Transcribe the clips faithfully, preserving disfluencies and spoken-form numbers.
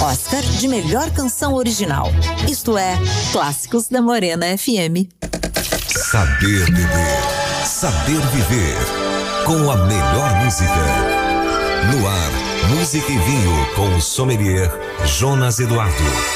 Oscar de melhor canção original. Isto é, Clássicos da Morena F M. Saber beber, saber viver, com a melhor música. No ar, Música e Vinho com o sommelier Jonas Eduardo.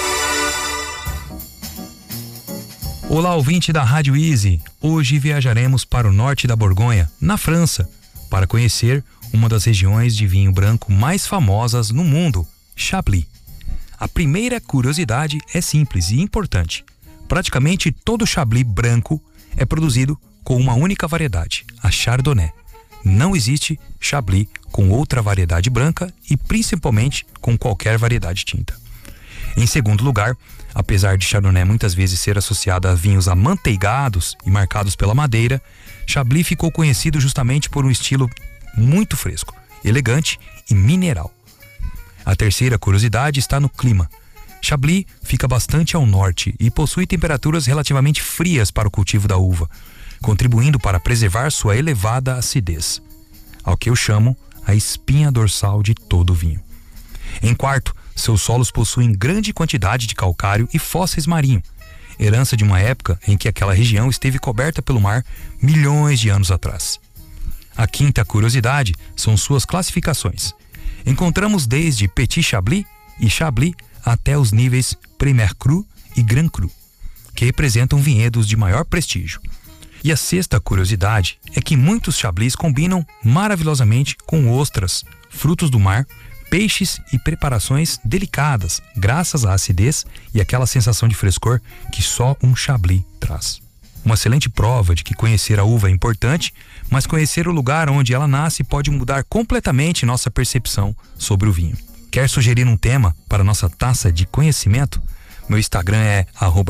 Olá, ouvinte da Rádio Easy. Hoje viajaremos para o norte da Borgonha, na França, para conhecer uma das regiões de vinho branco mais famosas no mundo, Chablis. A primeira curiosidade é simples e importante. Praticamente todo Chablis branco é produzido com uma única variedade, a Chardonnay. Não existe Chablis com outra variedade branca e principalmente com qualquer variedade tinta. Em segundo lugar, apesar de Chardonnay muitas vezes ser associada a vinhos amanteigados e marcados pela madeira, Chablis ficou conhecido justamente por um estilo muito fresco, elegante e mineral. A terceira curiosidade está no clima. Chablis fica bastante ao norte e possui temperaturas relativamente frias para o cultivo da uva, contribuindo para preservar sua elevada acidez, ao que eu chamo a espinha dorsal de todo vinho. Em quarto, seus solos possuem grande quantidade de calcário e fósseis marinhos, herança de uma época em que aquela região esteve coberta pelo mar milhões de anos atrás. A quinta curiosidade são suas classificações. Encontramos desde Petit Chablis e Chablis até os níveis Premier Cru e Grand Cru, que representam vinhedos de maior prestígio. E a sexta curiosidade é que muitos Chablis combinam maravilhosamente com ostras, frutos do mar, peixes e preparações delicadas, graças à acidez e aquela sensação de frescor que só um Chablis traz. Uma excelente prova de que conhecer a uva é importante, mas conhecer o lugar onde ela nasce pode mudar completamente nossa percepção sobre o vinho. Quer sugerir um tema para nossa taça de conhecimento? Meu Instagram é arroba